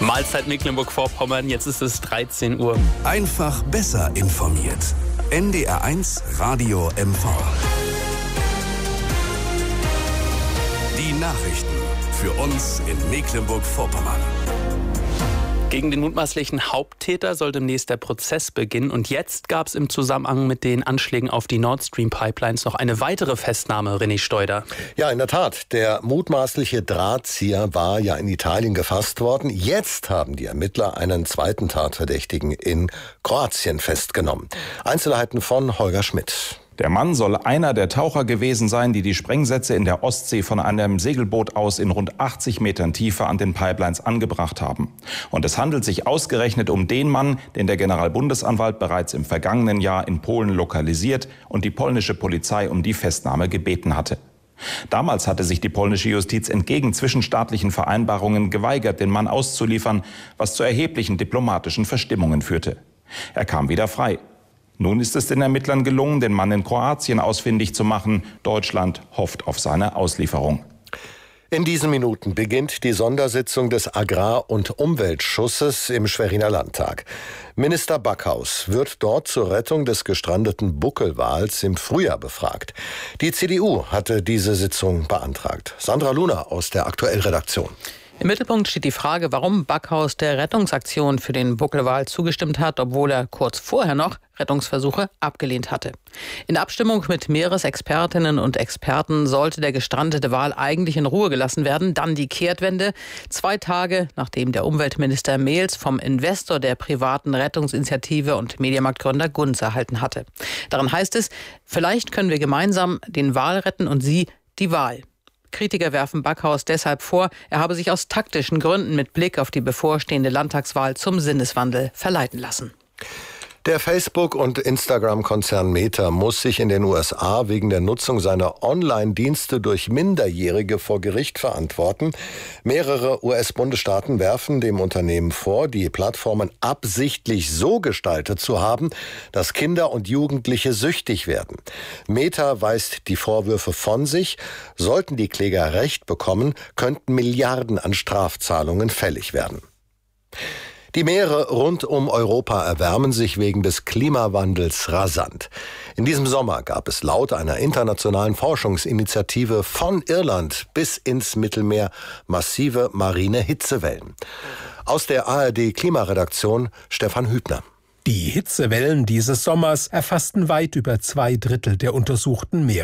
Mahlzeit Mecklenburg-Vorpommern, jetzt ist es 13 Uhr. Einfach besser informiert. NDR1 Radio MV. Die Nachrichten für uns in Mecklenburg-Vorpommern. Gegen den mutmaßlichen Haupttäter soll demnächst der Prozess beginnen. Und jetzt gab es im Zusammenhang mit den Anschlägen auf die Nord Stream Pipelines noch eine weitere Festnahme, René Steuder. Ja, in der Tat. Der mutmaßliche Drahtzieher war ja in Italien gefasst worden. Jetzt haben die Ermittler einen zweiten Tatverdächtigen in Kroatien festgenommen. Einzelheiten von Holger Schmidt. Der Mann soll einer der Taucher gewesen sein, die die Sprengsätze in der Ostsee von einem Segelboot aus in rund 80 Metern Tiefe an den Pipelines angebracht haben. Und es handelt sich ausgerechnet um den Mann, den der Generalbundesanwalt bereits im vergangenen Jahr in Polen lokalisiert und die polnische Polizei um die Festnahme gebeten hatte. Damals hatte sich die polnische Justiz entgegen zwischenstaatlichen Vereinbarungen geweigert, den Mann auszuliefern, was zu erheblichen diplomatischen Verstimmungen führte. Er kam wieder frei. Nun ist es den Ermittlern gelungen, den Mann in Kroatien ausfindig zu machen. Deutschland hofft auf seine Auslieferung. In diesen Minuten beginnt die Sondersitzung des Agrar- und Umweltschusses im Schweriner Landtag. Minister Backhaus wird dort zur Rettung des gestrandeten Buckelwals im Frühjahr befragt. Die CDU hatte diese Sitzung beantragt. Sandra Luna aus der Aktuellredaktion. Im Mittelpunkt steht die Frage, warum Backhaus der Rettungsaktion für den Buckelwal zugestimmt hat, obwohl er kurz vorher noch Rettungsversuche abgelehnt hatte. In Abstimmung mit Meeresexpertinnen und Experten sollte der gestrandete Wal eigentlich in Ruhe gelassen werden. Dann die Kehrtwende. 2 Tage, nachdem der Umweltminister Mails vom Investor der privaten Rettungsinitiative und Mediamarktgründer Gunz erhalten hatte. Darin heißt es, vielleicht können wir gemeinsam den Wal retten und Sie die Wal. Kritiker werfen Backhaus deshalb vor, er habe sich aus taktischen Gründen mit Blick auf die bevorstehende Landtagswahl zum Sinneswandel verleiten lassen. Der Facebook- und Instagram-Konzern Meta muss sich in den USA wegen der Nutzung seiner Online-Dienste durch Minderjährige vor Gericht verantworten. Mehrere US-Bundesstaaten werfen dem Unternehmen vor, die Plattformen absichtlich so gestaltet zu haben, dass Kinder und Jugendliche süchtig werden. Meta weist die Vorwürfe von sich. Sollten die Kläger Recht bekommen, könnten Milliarden an Strafzahlungen fällig werden. Die Meere rund um Europa erwärmen sich wegen des Klimawandels rasant. In diesem Sommer gab es laut einer internationalen Forschungsinitiative von Irland bis ins Mittelmeer massive marine Hitzewellen. Aus der ARD-Klimaredaktion Stefan Hübner. Die Hitzewellen dieses Sommers erfassten weit über 2/3 der untersuchten Meere.